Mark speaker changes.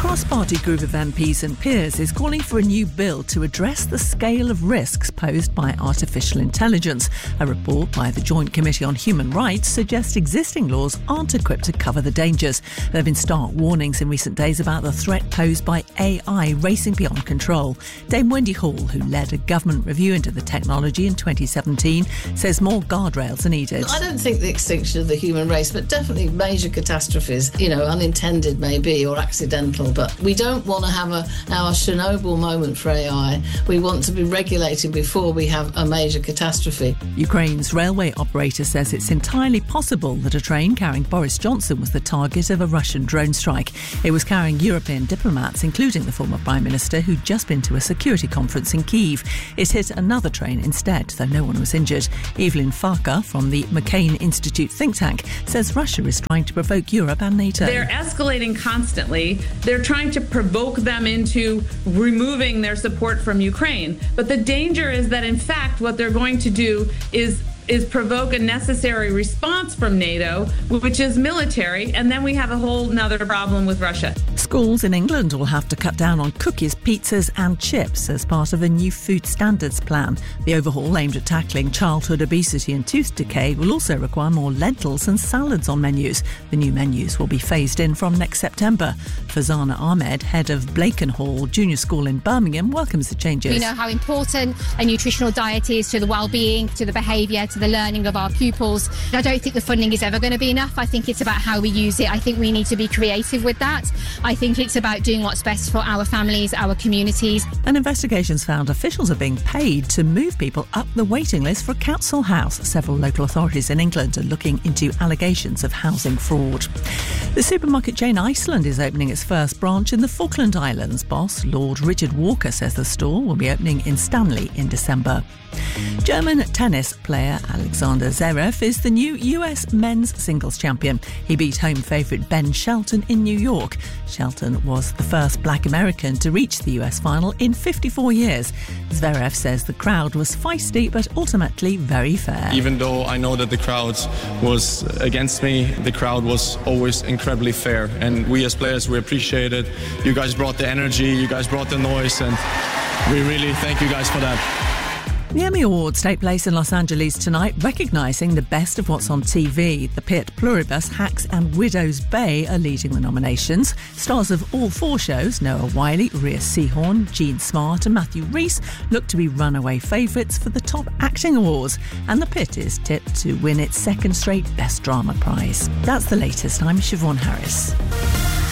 Speaker 1: cross-party group of MPs and peers is calling for a new bill to address the scale of risks posed by artificial intelligence. A report by the Joint Committee on Human Rights suggests existing laws aren't equipped to cover the dangers. There have been stark warnings in recent days about the threat posed by AI racing beyond control. Dame Wendy Hall, who led a government review into the technology in 2017, says more guardrails are needed.
Speaker 2: I don't think the extinction of the human race, but definitely major catastrophes, unintended maybe or accidental, but we don't want to have our Chernobyl moment for AI. We want to be regulated before we have a major catastrophe.
Speaker 1: Ukraine's railway operator says it's entirely possible that a train carrying Boris Johnson was the target of a Russian drone strike. It was carrying European diplomats, including the former Prime Minister, who'd just been to a security conference in Kyiv. It hit another train instead, though no one was injured. Evelyn Farka from the McCain Institute think tank says Russia is trying to provoke Europe and NATO.
Speaker 3: They're escalating constantly. They're trying to provoke them into removing their support from Ukraine. But the danger is that, in fact, what they're going to do is provoke a necessary response from NATO, which is military, and then we have a whole nother problem with Russia.
Speaker 1: Schools in England will have to cut down on cookies, pizzas and chips as part of a new food standards plan. The overhaul, aimed at tackling childhood obesity and tooth decay, will also require more lentils and salads on menus. The new menus will be phased in from next September. Fazana Ahmed, head of Blakenhall Junior School in Birmingham, welcomes the changes.
Speaker 4: We know how important a nutritional diet is to the well-being, to the behaviour, to the learning of our pupils. I don't think the funding is ever going to be enough. I think it's about how we use it. I think we need to be creative with that. I think it's about doing what's best for our families, our communities.
Speaker 1: And investigations found officials are being paid to move people up the waiting list for a council house. Several local authorities in England are looking into allegations of housing fraud. The supermarket chain Iceland is opening its first branch in the Falkland Islands. Boss Lord Richard Walker says the store will be opening in Stanley in December. German tennis player Alexander Zverev is the new US men's singles champion. He beat home favourite Ben Shelton in New York. Shelton was the first black American to reach the US final in 54 years. Zverev says the crowd was feisty but ultimately very fair.
Speaker 5: Even though I know that the crowd was against me, the crowd was always incredibly fair. And we as players, we appreciate it. You guys brought the energy, you guys brought the noise, and we really thank you guys for that.
Speaker 1: The Emmy Awards take place in Los Angeles tonight, recognising the best of what's on TV. The Pit, Pluribus, Hacks and Widow's Bay are leading the nominations. Stars of all four shows, Noah Wyle, Rhea Seehorn, Jean Smart and Matthew Rhys, look to be runaway favourites for the top acting awards. And The Pit is tipped to win its second straight Best Drama prize. That's the latest. I'm Siobhan Harris.